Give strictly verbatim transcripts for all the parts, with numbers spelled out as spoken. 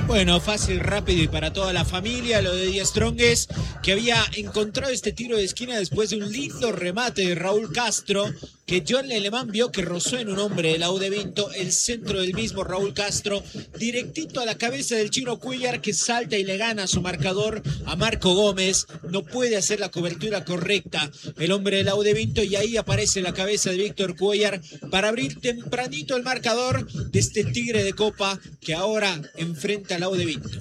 Bueno, fácil, rápido y para toda la familia, lo de Die Strongest, que había encontrado este tiro de esquina después de un lindo remate de Raúl Castro, que John Lelemán vio que rozó en un hombre de la U de Vinto, el centro del mismo Raúl Castro, directito a la cabeza del Chino Cuellar, que salta y le gana a su marcador a Marco Gómez. No puede hacer la cobertura correcta el hombre de la U de Vinto, y ahí aparece la cabeza de Víctor Cuellar para abrir tempranito el marcador de este Tigre de Copa que ahora enfrenta a la U de Vinto.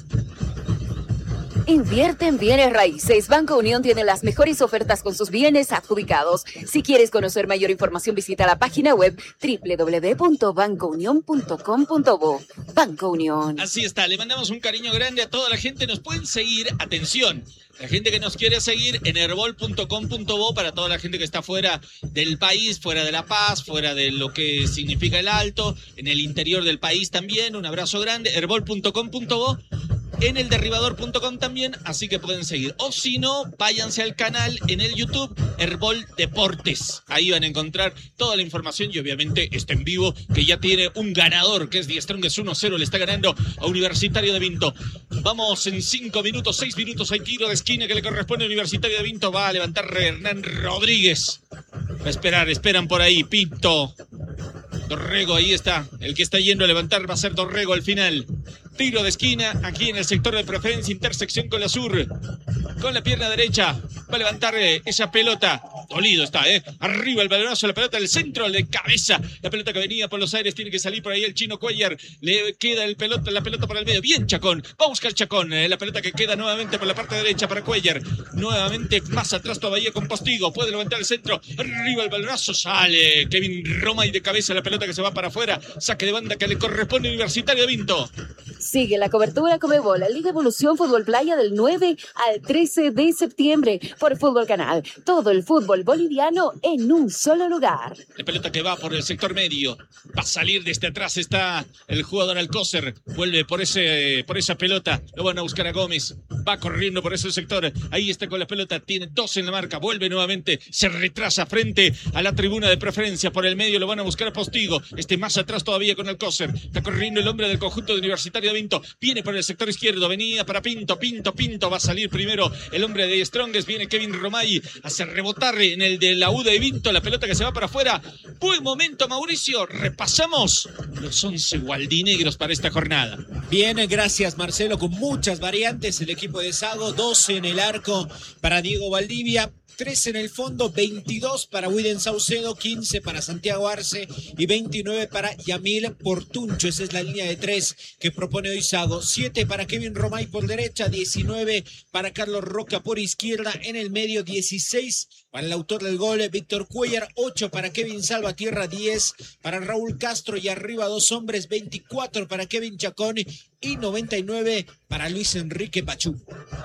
Invierte en bienes raíces. Banco Unión tiene las mejores ofertas con sus bienes adjudicados. Si quieres conocer mayor información, visita la página web doble u doble u doble u punto banco unión punto com punto bo. Banco Unión. Así está, le mandamos un cariño grande a toda la gente. Nos pueden seguir, atención, la gente que nos quiere seguir en herbol punto com punto bo, para toda la gente que está fuera del país, fuera de La Paz, fuera de lo que significa el Alto, en el interior del país también. Un abrazo grande, herbol punto com punto bo. En el derribador punto com también, así que pueden seguir. O si no, váyanse al canal en el YouTube, Herbol Deportes. Ahí van a encontrar toda la información y obviamente este en vivo, que ya tiene un ganador, que es Die Strongest uno cero, le está ganando a Universitario de Vinto. Vamos en cinco minutos, seis minutos, hay tiro de esquina que le corresponde a Universitario de Vinto. Va a levantar Hernán Rodríguez. Va a esperar, esperan por ahí, Pinto. Dorrego, ahí está. El que está yendo a levantar va a ser Dorrego al final. Tiro de esquina aquí en el sector de preferencia, intersección con la sur. Con la pierna derecha va a levantar eh, esa pelota. Dolido está, ¿eh? Arriba el balonazo, la pelota del centro, de cabeza. La pelota que venía por los aires, tiene que salir por ahí el Chino Cuellar. Le queda el pelota, la pelota por el medio. Bien, Chacón. Va a buscar Chacón. Eh, la pelota que queda nuevamente por la parte derecha para Cuellar. Nuevamente más atrás todavía con Postigo. Puede levantar el centro. Arriba el balonazo. Sale Kevin Roma y de cabeza la pelota que se va para afuera. Saque de banda que le corresponde a Universitario de Vinto. Sigue la cobertura Conmebol, la Liga Evolución Fútbol Playa del nueve al trece de septiembre por Fútbol Canal. Todo el fútbol boliviano en un solo lugar. La pelota que va por el sector medio. Va a salir desde atrás, está el jugador Alcócer. Vuelve por ese por esa pelota. Lo van a buscar a Gómez. Va corriendo por ese sector. Ahí está con la pelota. Tiene dos en la marca. Vuelve nuevamente. Se retrasa frente a la tribuna de preferencia. Por el medio lo van a buscar a Postigo. Este más atrás todavía con Alcócer. Está corriendo el hombre del conjunto de Universitario de Vinto. Viene por el sector izquierdo. Venía para Pinto. Pinto, Pinto. Va a salir primero el hombre de Strongest. Viene Kevin Romay. Hace rebotar en el de la U de Vinto. La pelota que se va para afuera. Buen momento, Mauricio. Repasamos los once gualdinegros para esta jornada. Bien, gracias Marcelo, con muchas variantes el equipo de Sago. doce en el arco para Diego Valdivia, trece en el fondo, veintidós para William Saucedo, quince para Santiago Arce y veintinueve para Yamil Portuncho. Esa es la línea de tres que propone hoy Sago. siete para Kevin Romay por derecha, diecinueve para Carlos Roca por izquierda, en el medio dieciséis para el autor del gol, Víctor Cuellar, ocho para Kevin Salvatierra, diez para Raúl Castro y arriba dos hombres, veinticuatro para Kevin Chacón y noventa y nueve para Luis Enrique Pachú.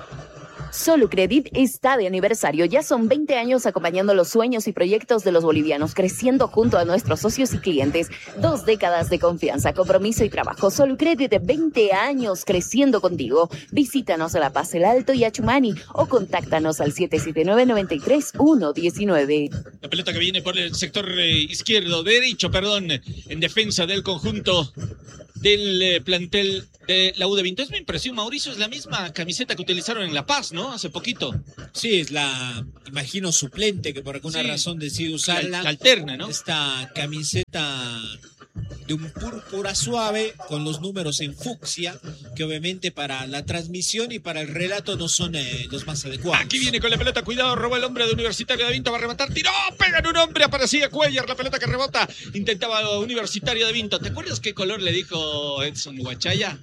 Solucredit está de aniversario. Ya son veinte años acompañando los sueños y proyectos de los bolivianos, creciendo junto a nuestros socios y clientes. Dos décadas de confianza, compromiso y trabajo. Solucredit, veinte años creciendo contigo. Visítanos a La Paz, El Alto y Achumani o contáctanos al siete siete nueve, nueve tres, uno uno nueve. La pelota que viene por el sector eh, izquierdo, derecho, perdón, en defensa del conjunto del eh, plantel de la U de Vinto. Es mi impresión, Mauricio, es la misma camiseta que utilizaron en La Paz, ¿no? Hace poquito. Sí, es la, imagino, suplente que por alguna sí. razón decide usarla. La, la alterna, ¿no? Esta camiseta de un púrpura suave con los números en fucsia, que obviamente para la transmisión y para el relato no son eh, los más adecuados. Aquí viene con la pelota, cuidado, robó el hombre de Universitario de Vinto, va a rematar, tiró, pega en un hombre, aparecía Cuellar, la pelota que rebota, intentaba Universitario de Vinto. ¿Te acuerdas qué color le dijo Edson Huachaya?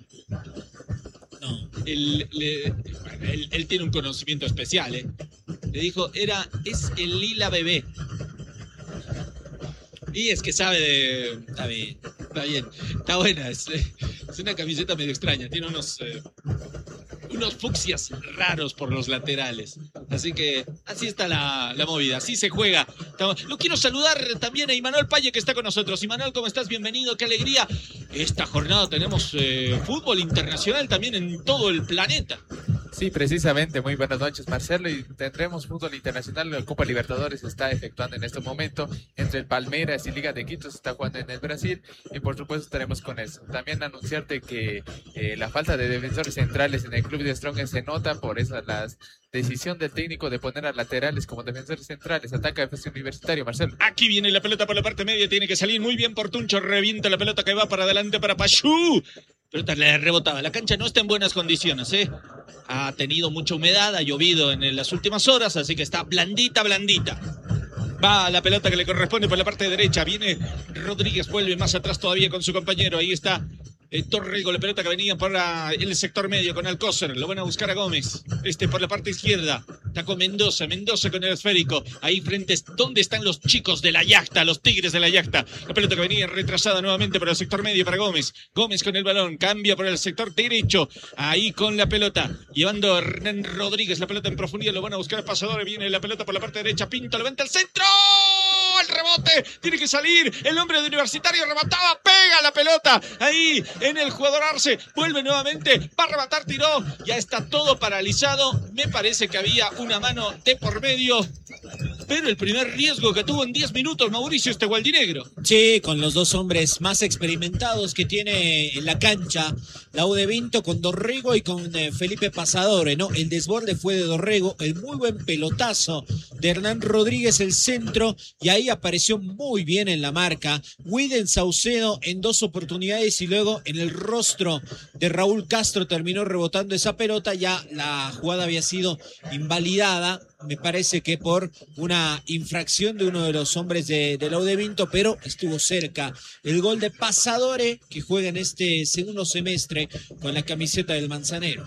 No. Él, le, él, él tiene un conocimiento especial, ¿eh? Le dijo, era, es el lila bebé. Y es que sabe de... Está bien. Está bien, está buena, es, es una camiseta medio extraña, tiene unos... Eh, unos fucsias raros por los laterales. Así que así está la, la movida, así se juega. Lo quiero saludar también a Imanol Paye, que está con nosotros. Imanol, ¿cómo estás? Bienvenido, qué alegría. Esta jornada tenemos eh, fútbol internacional también en todo el planeta. Sí, precisamente. Muy buenas noches, Marcelo. Y tendremos fútbol internacional. La Copa Libertadores se está efectuando en este momento entre el Palmeiras y Liga de Quito. Se está jugando en el Brasil y por supuesto estaremos con eso. También anunciarte que eh, la falta de defensores centrales en el club de Strongest se nota por esa la decisión del técnico de poner a laterales como defensores centrales. Ataca F C Universitario, Marcelo. Aquí viene la pelota por la parte media. Tiene que salir muy bien por Tuncho. Revienta la pelota que va para adelante para Pachú. Pelota le rebotaba. La cancha no está en buenas condiciones, ¿eh? Ha tenido mucha humedad, ha llovido en las últimas horas, así que está blandita, blandita. Va la pelota que le corresponde por la parte derecha. Viene Rodríguez, vuelve más atrás todavía con su compañero. Ahí está eh, Torrego, la pelota que venía por la, el sector medio con Alcócer. Lo van a buscar a Gómez. Este por la parte izquierda. Está con Mendoza, Mendoza con el esférico. Ahí frente, ¿dónde están los chicos de la Yacta? Los Tigres de la Yacta. La pelota que venía retrasada nuevamente por el sector medio para Gómez. Gómez con el balón, cambia por el sector derecho. Ahí con la pelota, llevando a Hernán Rodríguez. La pelota en profundidad, lo van a buscar a pasadores. Viene la pelota por la parte derecha. Pinto, levanta el centro. El rebote, tiene que salir. El hombre de Universitario remataba, pega la pelota. Ahí en el jugador Arce. Vuelve nuevamente, va a rematar, tiró. Ya está todo paralizado. Me parece que había una mano de por medio, pero el primer riesgo que tuvo en diez minutos Mauricio este gualdinegro. Sí, con los dos hombres más experimentados que tiene en la cancha la U de Vinto, con Dorrego y con eh, Felipe Pasadore, ¿no? El desborde fue de Dorrego, el muy buen pelotazo de Hernán Rodríguez, el centro, y ahí apareció muy bien en la marca Wilden Saucedo en dos oportunidades y luego en el rostro de Raúl Castro terminó rebotando esa pelota. Ya la jugada había sido invalidada, me parece que por una infracción de uno de los hombres de, de la U de Vinto, pero estuvo cerca. El gol de Pasadore, que juega en este segundo semestre con la camiseta del Manzanero.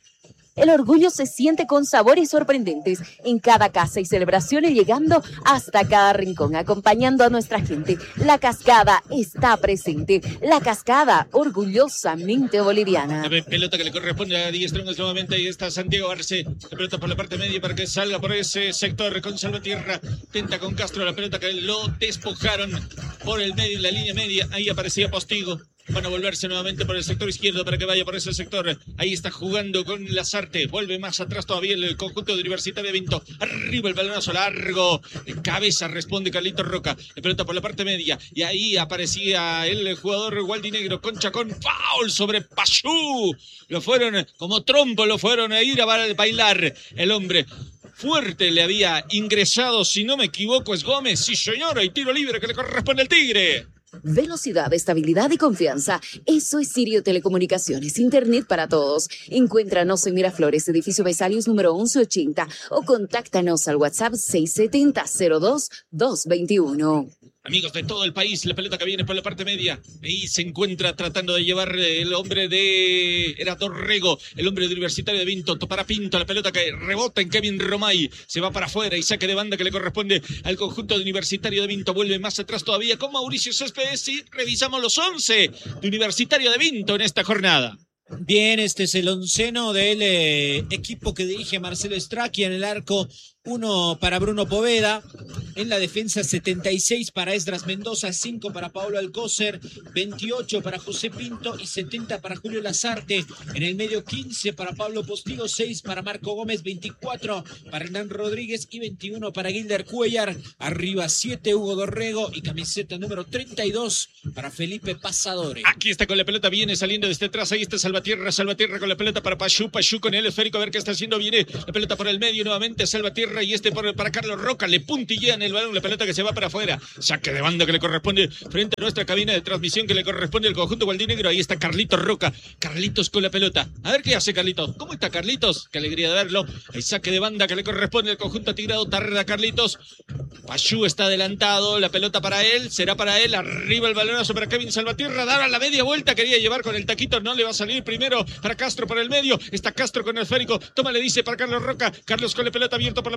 El orgullo se siente con sabores sorprendentes en cada casa y celebraciones, llegando hasta cada rincón, acompañando a nuestra gente. La Cascada está presente. La Cascada, orgullosamente boliviana. La pelota que le corresponde a Díaz Strongest nuevamente. Ahí está Santiago Arce. La pelota por la parte media para que salga por ese sector con Salvatierra. Tenta con Castro la pelota que lo despojaron por el medio, la línea media. Ahí aparecía Postigo. Van a volverse nuevamente por el sector izquierdo para que vaya por ese sector. Ahí está jugando con Lazarte. Vuelve más atrás todavía el conjunto de Universitario de Vinto. Arriba el balonazo largo. De cabeza responde Carlitos Roca. La pelota por la parte media. Y ahí aparecía el jugador gualdinegro. Concha con foul sobre Pachú. Lo fueron como trompo, lo fueron a ir a bailar. El hombre fuerte le había ingresado, si no me equivoco, es Gómez. Sí, señora. Y tiro libre que le corresponde al Tigre. Velocidad, estabilidad y confianza. Eso es Sirio Telecomunicaciones, internet para todos. Encuéntranos en Miraflores, edificio Vesalius número once ochenta o contáctanos al WhatsApp seis siete cero cero dos dos dos uno. Amigos de todo el país, la pelota que viene por la parte media. Ahí se encuentra tratando de llevar el hombre de... Era Dorrego, el hombre de Universitario de Vinto. Para Pinto, la pelota que rebota en Kevin Romay. Se va para afuera y saque de banda que le corresponde al conjunto de Universitario de Vinto. Vuelve más atrás todavía con Mauricio Céspedes y revisamos los once de Universitario de Vinto en esta jornada. Bien, este es el onceno del eh, equipo que dirige Marcelo Stracchi. En el arco, uno para Bruno Poveda. En la defensa, setenta y seis para Esdras Mendoza, cinco para Pablo Alcócer, veintiocho para José Pinto y setenta para Julio Lazarte. En el medio, quince para Pablo Postigo, seis para Marco Gómez, veinticuatro para Hernán Rodríguez y veintiuno para Gilder Cuellar. Arriba, siete Hugo Dorrego y camiseta número treinta y dos para Felipe Pasadore. Aquí está con la pelota, viene saliendo desde atrás. Ahí está Salvatierra, Salvatierra con la pelota para Pachú, Pachú con el esférico, a ver qué está haciendo. Viene la pelota por el medio nuevamente, Salvatierra, y este por, para Carlos Roca. Le puntillean el balón, la pelota que se va para afuera. Saque de banda que le corresponde frente a nuestra cabina de transmisión que le corresponde al conjunto gualdinegro. Ahí está Carlitos Roca. Carlitos con la pelota. A ver qué hace Carlitos. ¿Cómo está Carlitos? Qué alegría de verlo. Hay saque de banda que le corresponde al conjunto tirado. Tarda Carlitos. Pachú está adelantado. La pelota para él. Será para él. Arriba el balonazo para Kevin Salvatierra. Daba la media vuelta. Quería llevar con el taquito. No le va a salir primero para Castro por el medio. Está Castro con el esférico. Toma, le dice para Carlos Roca. Carlos con la pelota abierto por la parte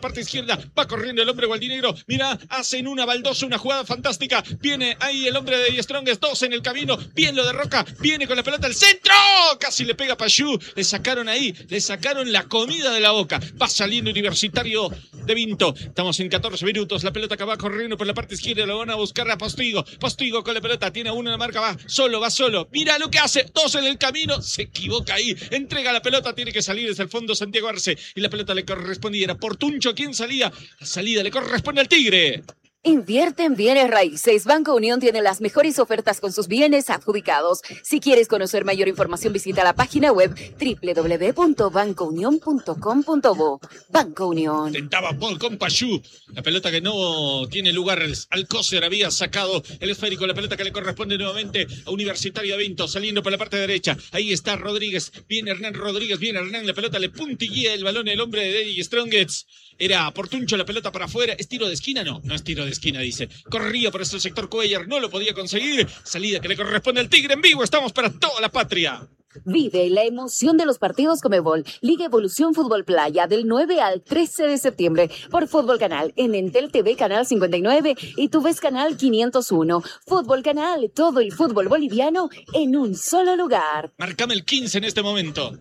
parte izquierda, va corriendo el hombre gualdinegro, mira, hacen una baldosa, una jugada fantástica, viene ahí el hombre de Die Strongest, dos en el camino, bien lo de Roca, viene con la pelota al centro, casi le pega a Payú, le sacaron ahí, le sacaron la comida de la boca, va saliendo Universitario de Vinto, estamos en catorce minutos, la pelota que va corriendo por la parte izquierda, lo van a buscar a Postigo, Postigo con la pelota, tiene uno en la marca, va solo, va solo, mira lo que hace, dos en el camino, se equivoca ahí, entrega la pelota, tiene que salir desde el fondo Santiago Arce, y la pelota le correspondía, era Portuncho quien salía, la salida le corresponde al Tigre. Invierte en bienes raíces. Banco Unión tiene las mejores ofertas con sus bienes adjudicados. Si quieres conocer mayor información, visita la página web doble u doble u doble u punto banco unión punto com punto bo. Banco Unión. Tentaba Paul con Payú. La pelota que no tiene lugar. Alcócer había sacado el esférico. La pelota que le corresponde nuevamente a Universitario de Vinto. Saliendo por la parte derecha. Ahí está Rodríguez. Viene Hernán Rodríguez. Viene Hernán. La pelota le puntillea el balón el hombre de Die Strongest. Era Portuncho, la pelota para afuera. ¿Es tiro de esquina? No, no es tiro de esquina, dice. Corría por ese sector Cuellar, no lo podía conseguir. Salida que le corresponde al Tigre en vivo. Estamos para toda la patria. Vive la emoción de los partidos Conmebol. Liga Evolución Fútbol Playa del nueve al trece de septiembre por Fútbol Canal en Entel T V Canal cincuenta y nueve y Tu Ves Canal quinientos uno. Fútbol Canal, todo el fútbol boliviano en un solo lugar. Marcame el quince en este momento.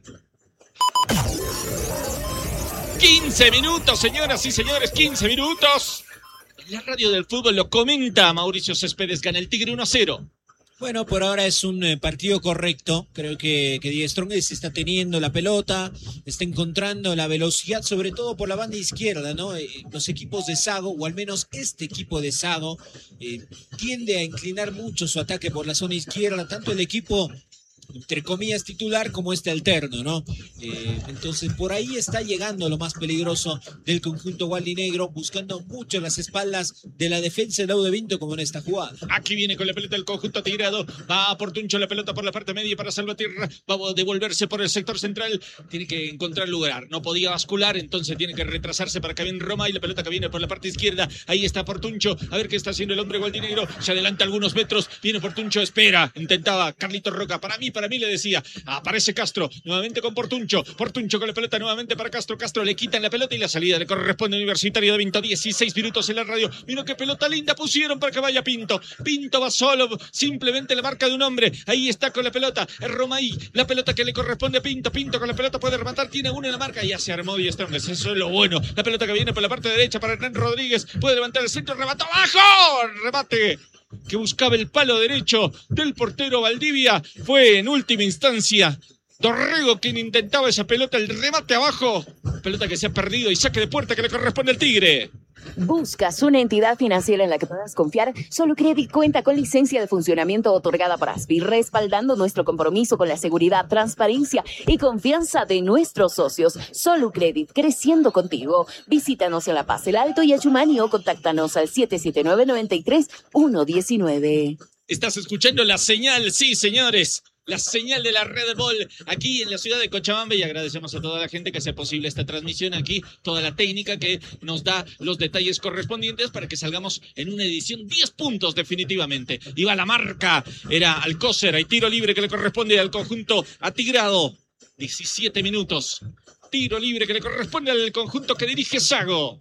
quince minutos, señoras y señores, quince minutos. La radio del fútbol lo comenta Mauricio Céspedes, gana el Tigre uno a cero. Bueno, por ahora es un eh, partido correcto. Creo que, que Die Strongest está teniendo la pelota, está encontrando la velocidad, sobre todo por la banda izquierda, ¿no? Eh, los equipos de Sago, o al menos este equipo de Sago, eh, tiende a inclinar mucho su ataque por la zona izquierda, tanto el equipo entre comillas titular como este alterno, ¿no? Eh, entonces por ahí está llegando lo más peligroso del conjunto gualdinegro, buscando mucho las espaldas de la defensa de Aude Vinto como en esta jugada. Aquí viene con la pelota el conjunto tirado, va a Portuncho la pelota por la parte media para Salvatierra, va a devolverse por el sector central, tiene que encontrar lugar, no podía bascular, entonces tiene que retrasarse para Kevin Roma y la pelota que viene por la parte izquierda, ahí está Portuncho, a ver qué está haciendo el hombre gualdinegro, se adelanta algunos metros, viene Portuncho, espera, intentaba Carlito Roca, para mí, para mí le decía, aparece Castro, nuevamente con Portuncho, Portuncho con la pelota nuevamente para Castro, Castro le quitan la pelota y la salida le corresponde a Universitario de Vinto, dieciséis minutos en la radio, mira qué pelota linda pusieron para que vaya Pinto, Pinto va solo, simplemente la marca de un hombre, ahí está con la pelota, es Romaí, la pelota que le corresponde a Pinto, Pinto con la pelota puede rematar, tiene uno en la marca, ya se armó Die Strongest, eso es lo bueno, la pelota que viene por la parte derecha para Hernán Rodríguez, puede levantar el centro, remató abajo, remate que buscaba el palo derecho del portero Valdivia, fue en última instancia Dorrego quien intentaba esa pelota, el remate abajo, pelota que se ha perdido y saque de puerta que le corresponde al Tigre. ¿Buscas una entidad financiera en la que puedas confiar? Solucredit cuenta con licencia de funcionamiento otorgada por ASBI, respaldando nuestro compromiso con la seguridad, transparencia y confianza de nuestros socios. Solucredit, creciendo contigo. Visítanos en La Paz, El Alto y Achumani o contáctanos al siete siete nueve, nueve tres, uno uno nueve. ¿Estás escuchando la señal? Sí, señores. La señal de la Red Bull aquí en la ciudad de Cochabamba y agradecemos a toda la gente que hace posible esta transmisión aquí, toda la técnica que nos da los detalles correspondientes para que salgamos en una edición diez puntos definitivamente. Iba la marca, era Alcócer, hay tiro libre que le corresponde al conjunto atigrado, diecisiete minutos, tiro libre que le corresponde al conjunto que dirige Sago.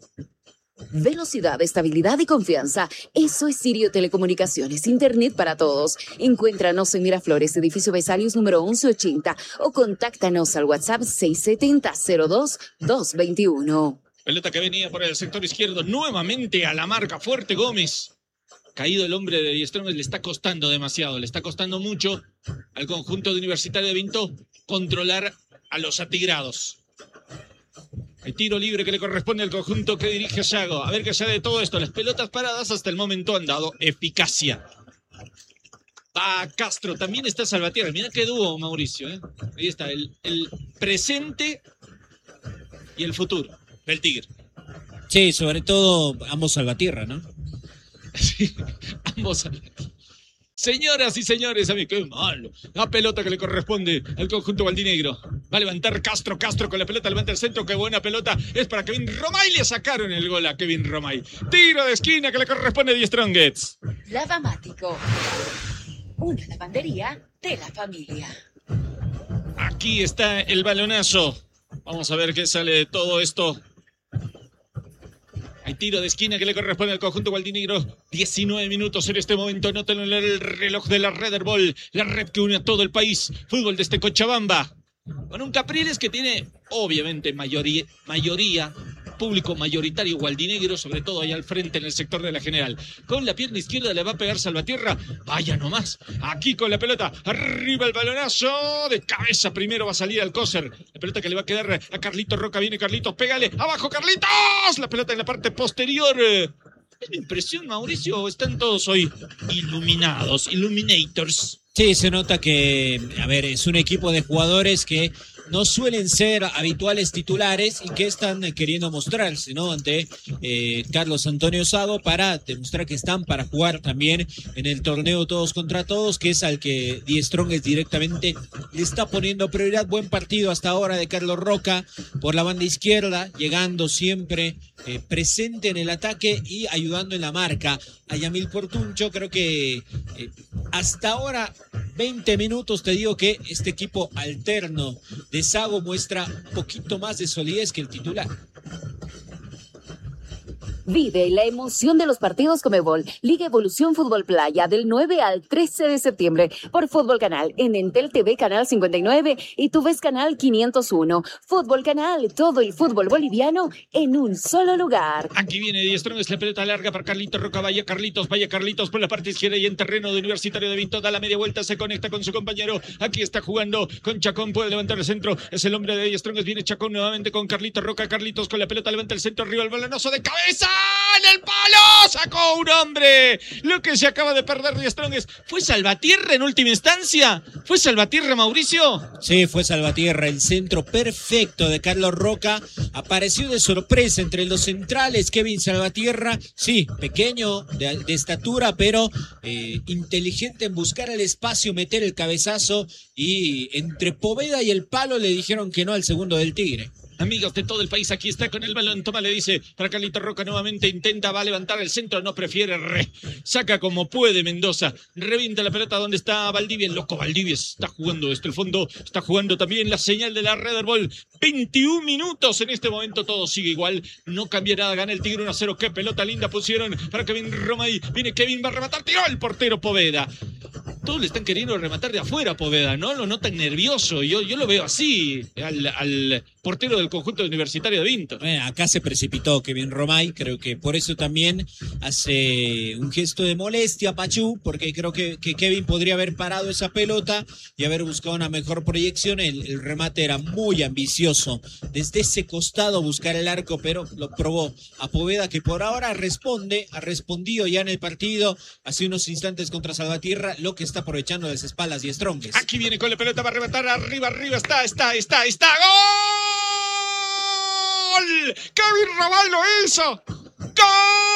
Velocidad, estabilidad y confianza. Eso es Sirio Telecomunicaciones, internet para todos. Encuéntranos en Miraflores, edificio Vesalius número once ochenta o contáctanos al WhatsApp seis siete cero, cero dos, dos dos uno. Pelota que venía por el sector izquierdo, nuevamente a la marca, fuerte Gómez. Caído el hombre de Die Strongest, le está costando demasiado, le está costando mucho al conjunto de Universitario de Vinto controlar a los atigrados. El tiro libre que le corresponde al conjunto que dirige Sago. A ver qué sale de todo esto. Las pelotas paradas hasta el momento han dado eficacia. Va Castro, también está Salvatierra. Mira qué dúo, Mauricio, ¿eh? Ahí está, el, el presente y el futuro del Tigre. Sí, sobre todo ambos Salvatierra, ¿no? Sí, ambos Salvatierra. Señoras y señores, a mí qué malo. La pelota que le corresponde al conjunto gualdinegro. Va a levantar Castro, Castro con la pelota, levanta el centro, qué buena pelota. Es para Kevin Romay, le sacaron el gol a Kevin Romay. Tiro de esquina que le corresponde a Die Strongest. Lavamático, una lavandería de la familia. Aquí está el balonazo. Vamos a ver qué sale de todo esto. Hay tiro de esquina que le corresponde al conjunto gualdinegro. diecinueve minutos en este momento. Anótenlo en el reloj de la Red Bull, la red que une a todo el país. Fútbol desde Cochabamba. Con un Capriles que tiene, obviamente, mayoría, mayoría público mayoritario gualdinegro, sobre todo ahí al frente en el sector de la General. Con la pierna izquierda le va a pegar Salvatierra. Vaya nomás. Aquí con la pelota. Arriba el balonazo. De cabeza primero va a salir Alcócer. La pelota que le va a quedar a Carlitos Roca. Viene Carlitos. Pégale. Abajo Carlitos. La pelota en la parte posterior. ¿Es mi impresión, Mauricio? ¿O están todos hoy iluminados? Illuminators. Sí, se nota que, a ver, es un equipo de jugadores que no suelen ser habituales titulares y que están queriendo mostrarse, ¿no? Ante eh, Carlos Antonio Sago para demostrar que están para jugar también en el torneo todos contra todos, que es al que Die Strongest directamente le está poniendo prioridad. Buen partido hasta ahora de Carlos Roca por la banda izquierda, llegando siempre eh, presente en el ataque y ayudando en la marca a Yamil Portuncho. Creo que eh, hasta ahora veinte minutos te digo que este equipo alterno de Sago muestra un poquito más de solidez que el titular. Vive la emoción de los partidos Conmebol, Liga Evolución Fútbol Playa, del nueve al trece de septiembre, por Fútbol Canal, en Entel T V Canal cincuenta y nueve y tú ves Canal quinientos uno. Fútbol Canal, todo el fútbol boliviano en un solo lugar. Aquí viene Die Strongest, la pelota larga para Carlitos Roca. Vaya Carlitos, vaya Carlitos por la parte izquierda y en terreno de Universitario de Vinto. Da la media vuelta, se conecta con su compañero. Aquí está jugando con Chacón, puede levantar el centro. Es el hombre de Die Strongest. Viene Chacón nuevamente con Carlitos Roca. Carlitos con la pelota, levanta el centro, arriba el balonazo de cabeza. ¡En el palo! ¡Sacó un hombre! Lo que se acaba de perder Die Strongest. ¿Fue Salvatierra en última instancia? ¿Fue Salvatierra, Mauricio? Sí, fue Salvatierra. El centro perfecto de Carlos Roca. Apareció de sorpresa entre los centrales. Kevin Salvatierra, sí, pequeño de, de estatura, pero eh, inteligente en buscar el espacio, meter el cabezazo. Y entre Poveda y el palo le dijeron que no al segundo del Tigre. Amigos de todo el país, aquí está con el balón. Toma, le dice para Carlitos Roca nuevamente. Intenta, va a levantar el centro, no prefiere. Re, saca como puede Mendoza. Revienta la pelota donde está Valdivia. El loco Valdivia está jugando desde el fondo. Está jugando también la señal de la Red Bull. veintiún minutos en este momento. Todo sigue igual. No cambia nada. Gana el Tigre uno a cero. Qué pelota linda pusieron para Kevin Romay. Viene Kevin, va a rematar. Tiró el portero Poveda. Todos le están queriendo rematar de afuera a Poveda, ¿no? Lo notan nervioso. Yo, yo lo veo así al, al portero del conjunto universitario de Vinto. Eh, acá se precipitó Kevin Romay. Creo que por eso también hace un gesto de molestia a Pachú, porque creo que, que Kevin podría haber parado esa pelota y haber buscado una mejor proyección. El, el remate era muy ambicioso. Desde ese costado buscar el arco, pero lo probó a Poveda, que por ahora responde, ha respondido ya en el partido hace unos instantes contra Salvatierra, lo que está aprovechando las espaldas y Strongest. Aquí viene con la pelota, va a rematar arriba, arriba, está, está, está, está. ¡Gol! ¡Kevin Romay lo hizo! ¡Gol!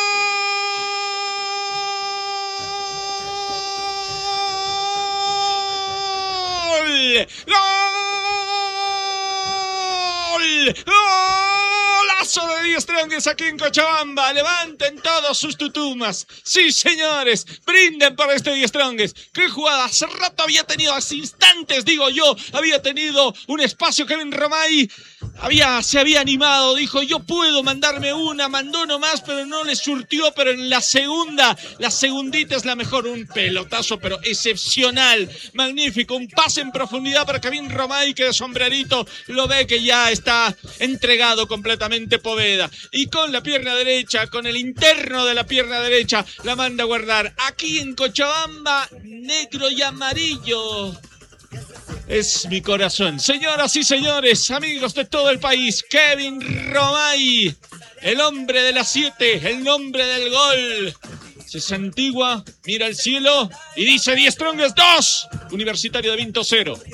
¡Gol! ¡Golazo de Die Strongest aquí en Cochabamba! Levanten todos sus tutumas. Sí, señores, brinden por este Die Strongest. ¡Qué jugada! Hace rato había tenido, hace instantes, digo yo, había tenido un espacio Kevin Romay. Había, se había animado, dijo, yo puedo mandarme una, mandó nomás, pero no le surtió, pero en la segunda, la segundita es la mejor, un pelotazo, pero excepcional, magnífico, un pase en profundidad para Kevin Romay, que de sombrerito lo ve que ya está entregado completamente Poveda, y con la pierna derecha, con el interno de la pierna derecha, la manda a guardar, aquí en Cochabamba, negro y amarillo. Es mi corazón. Señoras y señores, amigos de todo el país, Kevin Romay, el hombre de las siete, el nombre del gol. Se santigua, mira al cielo y dice Die Strongest dos, Universitario de Vinto cero.